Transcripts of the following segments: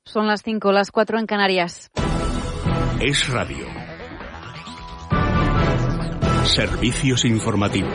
Son las 5, las 4 en Canarias. Es Radio. Servicios informativos.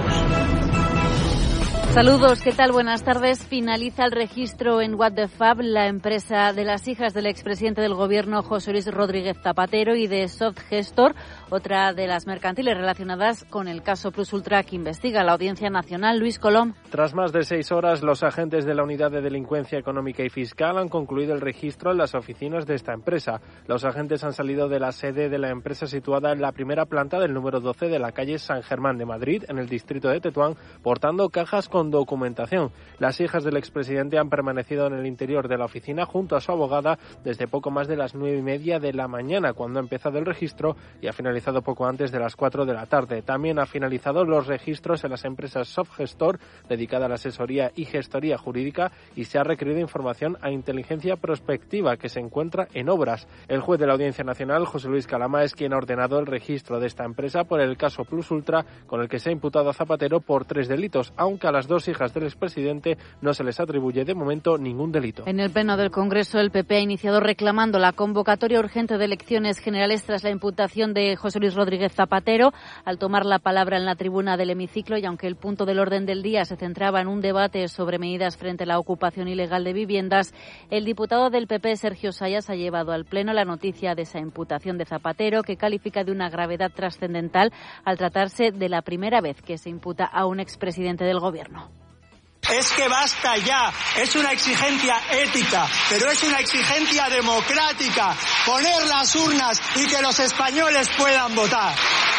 Saludos, ¿qué tal? Buenas tardes. Finaliza el registro en What the Fab, la empresa de las hijas del expresidente del Gobierno, José Luis Rodríguez Zapatero, y de Softgestor, otra de las mercantiles relacionadas con el caso Plus Ultra que investiga la Audiencia Nacional. Luis Colom. Tras más de 6 horas, los agentes de la Unidad de Delincuencia Económica y Fiscal han concluido el registro en las oficinas de esta empresa. Los agentes han salido de la sede de la empresa situada en la primera planta del número 12 de la calle San Germán de Madrid, en el distrito de Tetuán, portando cajas con documentación. Las hijas del expresidente han permanecido en el interior de la oficina junto a su abogada desde poco más de las 9:30 de la mañana, cuando ha empezado el registro, y ha finalizado poco antes de las 4 de la tarde. También ha finalizado los registros en las empresas Softgestor, dedicada a la asesoría y gestoría jurídica, y se ha requerido información a Inteligencia Prospectiva, que se encuentra en obras. El juez de la Audiencia Nacional, José Luis Calama, es quien ha ordenado el registro de esta empresa por el caso Plus Ultra, con el que se ha imputado a Zapatero por 3 delitos, aunque a las 2 hijas del expresidente no se les atribuye de momento ningún delito. En el Pleno del Congreso, el PP ha iniciado reclamando la convocatoria urgente de elecciones generales tras la imputación de José Luis Rodríguez Zapatero. Al tomar la palabra en la tribuna del hemiciclo, y aunque el punto del orden del día se centraba en un debate sobre medidas frente a la ocupación ilegal de viviendas, el diputado del PP, Sergio Sayas, ha llevado al Pleno la noticia de esa imputación de Zapatero, que califica de una gravedad trascendental al tratarse de la primera vez que se imputa a un expresidente del Gobierno. Es que basta ya, es una exigencia ética, pero es una exigencia democrática, poner las urnas y que los españoles puedan votar.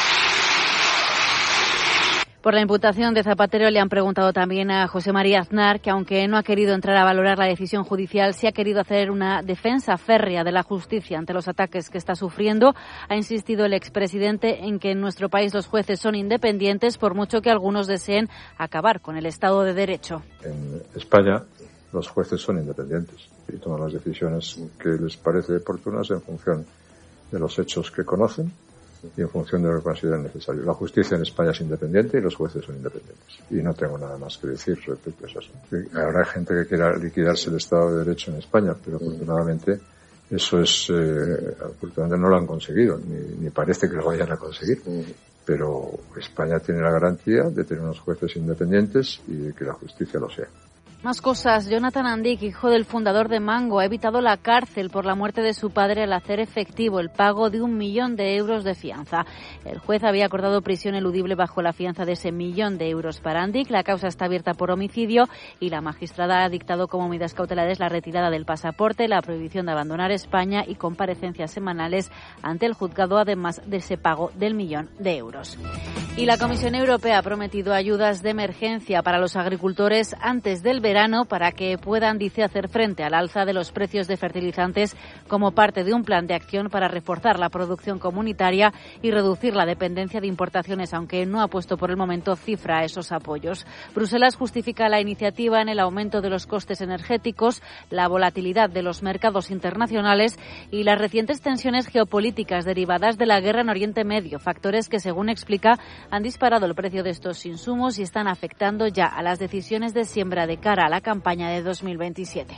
Por la imputación de Zapatero le han preguntado también a José María Aznar, que aunque no ha querido entrar a valorar la decisión judicial, sí ha querido hacer una defensa férrea de la justicia ante los ataques que está sufriendo. Ha insistido el expresidente en que en nuestro país los jueces son independientes, por mucho que algunos deseen acabar con el Estado de Derecho. En España los jueces son independientes y toman las decisiones que les parece oportunas en función de los hechos que conocen y en función de lo que consideran necesario. La justicia en España es independiente y los jueces son independientes. Y no tengo nada más que decir respecto a eso. Habrá gente que quiera liquidarse el Estado de Derecho en España, pero afortunadamente eso afortunadamente no lo han conseguido, ni parece que lo vayan a conseguir. Pero España tiene la garantía de tener unos jueces independientes y de que la justicia lo sea. Más cosas. Jonathan Andic, hijo del fundador de Mango, ha evitado la cárcel por la muerte de su padre al hacer efectivo el pago de 1 millón de euros de fianza. El juez había acordado prisión eludible bajo la fianza de ese 1 millón de euros para Andic. La causa está abierta por homicidio y la magistrada ha dictado como medidas cautelares la retirada del pasaporte, la prohibición de abandonar España y comparecencias semanales ante el juzgado, además de ese pago del 1 millón de euros. Y la Comisión Europea ha prometido ayudas de emergencia para los agricultores antes del verano para que puedan, dice, hacer frente al alza de los precios de fertilizantes como parte de un plan de acción para reforzar la producción comunitaria y reducir la dependencia de importaciones, aunque no ha puesto por el momento cifra a esos apoyos. Bruselas justifica la iniciativa en el aumento de los costes energéticos, la volatilidad de los mercados internacionales y las recientes tensiones geopolíticas derivadas de la guerra en Oriente Medio, factores que, según explica, han disparado el precio de estos insumos y están afectando ya a las decisiones de siembra de cara a la campaña de 2027.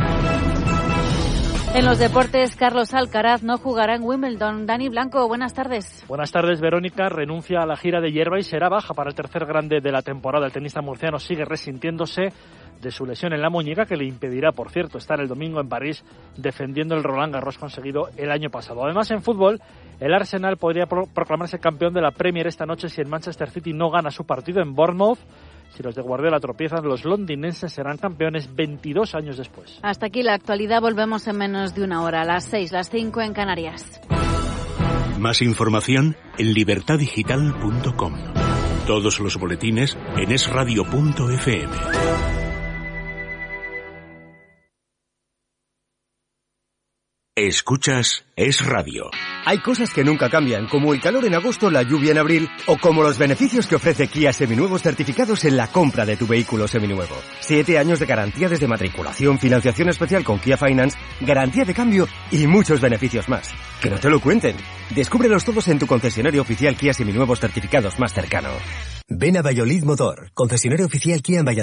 En los deportes, Carlos Alcaraz no jugará en Wimbledon. Dani Blanco, buenas tardes. Buenas tardes, Verónica. Renuncia a la gira de hierba y será baja para el tercer grande de la temporada. El tenista murciano sigue resintiéndose de su lesión en la muñeca, que le impedirá, por cierto, estar el domingo en París defendiendo el Roland Garros conseguido el año pasado. Además, en fútbol, el Arsenal podría proclamarse campeón de la Premier esta noche si el Manchester City no gana su partido en Bournemouth. Si los de Guardiola tropiezan, los londinenses serán campeones 22 años después. Hasta aquí la actualidad. Volvemos en menos de una hora, a las 6, las 5 en Canarias. Más información en libertadigital.com. Todos los boletines en esradio.fm. Escuchas Es Radio. Hay cosas que nunca cambian, como el calor en agosto, la lluvia en abril, o como los beneficios que ofrece Kia Seminuevos certificados en la compra de tu vehículo seminuevo. 7 años de garantía desde matriculación, financiación especial con Kia Finance, garantía de cambio y muchos beneficios más. Que no te lo cuenten. Descúbrelos todos en tu concesionario oficial Kia Seminuevos certificados más cercano. Ven a Valladolid Motor, concesionario oficial Kia en Valladolid.